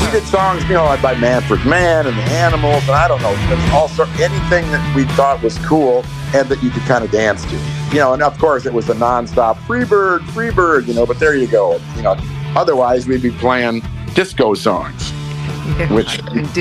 we did songs, like by Manfred Mann and the Animals, and I don't know, anything that we thought was cool and that you could kind of dance to. And of course it was a nonstop Freebird, but there you go. Otherwise we'd be playing disco songs, which